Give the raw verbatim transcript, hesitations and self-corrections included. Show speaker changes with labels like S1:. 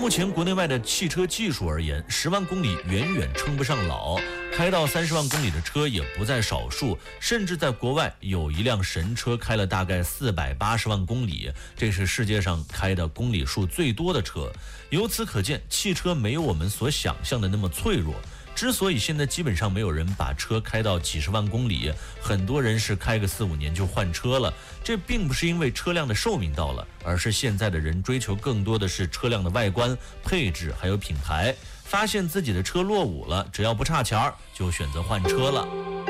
S1: 前国内外的汽车技术而言，十万公里远远称不上老，开到三十万公里的车也不在少数，甚至在国外有一辆神车开了大概四百八十万公里，这是世界上开的公里数最多的车。由此可见，汽车没有我们所想象的那么脆弱。之所以现在基本上没有人把车开到几十万公里，很多人是开个四五年就换车了，这并不是因为车辆的寿命到了，而是现在的人追求更多的是车辆的外观、配置还有品牌，发现自己的车落伍了，只要不差钱儿，就选择换车了。